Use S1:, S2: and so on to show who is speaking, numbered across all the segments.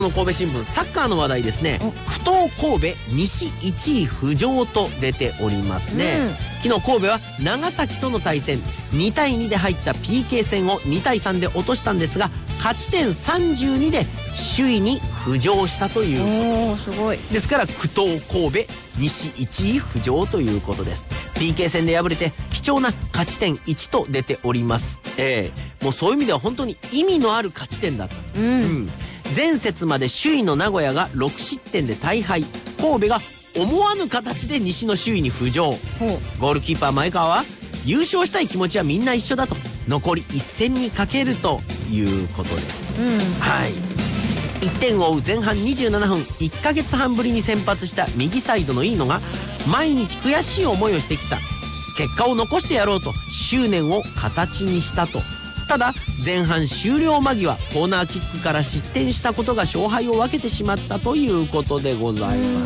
S1: 神戸新聞サッカーの話題ですね。不当神戸西1位浮上と出ておりますね、昨日神戸は長崎との対戦2対2で入った PK 戦を2対3で落としたんですが、勝ち点32で首位に浮上したという
S2: すごいです
S1: から、不当神戸西1位浮上ということです。 PK 戦で敗れて貴重な勝ち点1と出ております。もうそういう意味では本当に意味のある勝ち点だった。前節まで首位の名古屋が6失点で大敗、神戸が思わぬ形で西の首位に浮上。ゴールキーパー前川は優勝したい気持ちはみんな一緒だと、残り1戦にかけるということです。1点を追う前半27分、1ヶ月半ぶりに先発した右サイドの飯野が毎日悔しい思いをしてきた、結果を残してやろうと執念を形にしたと。ただ前半終了間際コーナーキックから失点したことが勝敗を分けてしまったということでございます。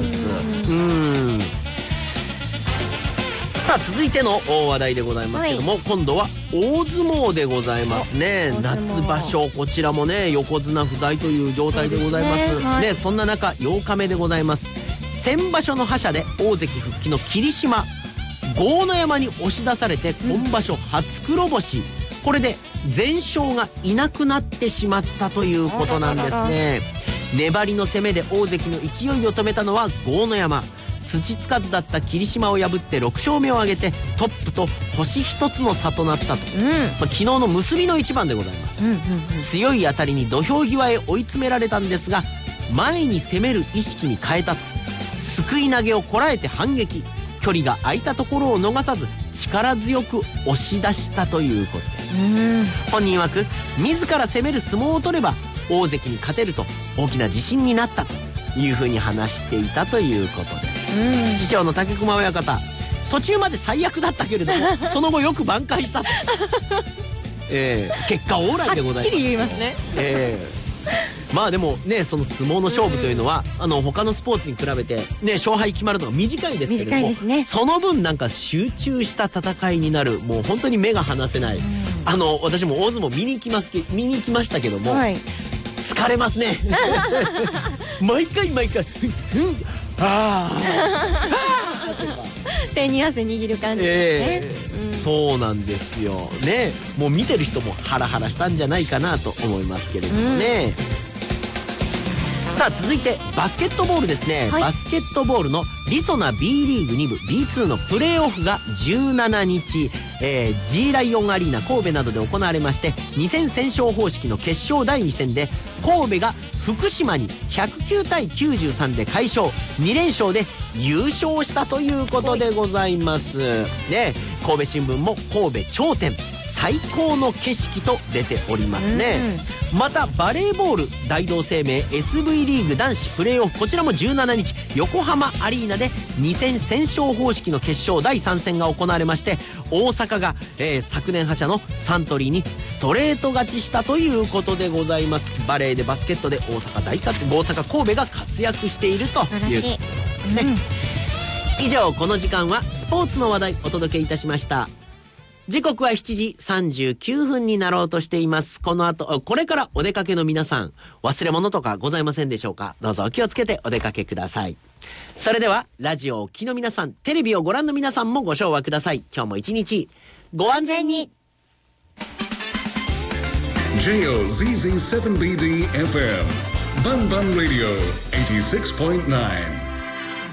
S1: さあ続いての話題でございますけども、今度は大相撲でございますね。夏場所、こちらもね横綱不在という状態でございますね。そんな中8日目でございます。先場所の覇者で大関復帰の霧島、豪ノ山に押し出されて今場所初黒星、これで全勝がいなくなってしまったということなんですね。粘りの攻めで大関の勢いを止めたのは豪ノ山。土つかずだった霧島を破って6勝目を挙げてトップと星1つの差となったと、昨日の結びの一番でございます。強い当たりに土俵際へ追い詰められたんですが、前に攻める意識に変えたと、すくい投げをこらえて反撃、距離が空いたところを逃さず力強く押し出したということです。本人曰く自ら攻める相撲を取れば大関に勝てると大きな自信になったというふうに話していたということです。師匠の武隈親方、途中まで最悪だったけれどもその後よく挽回したと結果オーライでございます。はっきり言いますね。まあでもね、その相撲の勝負というのは他のスポーツに比べてね勝敗決まるのが短いですけれども、その分なんか集中した戦いになる、もう本当に目が離せない。私も大相撲見に行きましたけども、疲れますね毎回
S2: 手に汗握る感じですね。
S1: そうなんですよね。もう見てる人もハラハラしたんじゃないかなと思いますけれどもね。さあ続いてバスケットボールですね。バスケットボールのりそな B リーグ2部 B2 のプレーオフが17日、G ライオンアリーナ神戸などで行われまして、2戦先勝方式の決勝第2戦で神戸が福島に109対93で快勝、2連勝で優勝したということでございますね。神戸新聞も神戸頂点最高の景色と出ておりますね。またバレーボール大同生命 SV リーグ男子プレーオフ、こちらも17日横浜アリーナで2戦先勝方式の決勝第3戦が行われまして、大阪が、昨年覇者のサントリーにストレート勝ちしたということでございます。バレーでバスケットで大阪神戸が活躍しているということですね。以上、この時間はスポーツの話題お届けいたしました。時刻は7時39分になろうとしています。この後、これからお出かけの皆さん、忘れ物とかございませんでしょうか。どうぞお気をつけてお出かけください。それではラジオをお聞きの皆さん、テレビをご覧の皆さんもご唱和ください。今日も一日ご安全に。
S3: JOZZ7BD FM Bun Bun Radio 86.9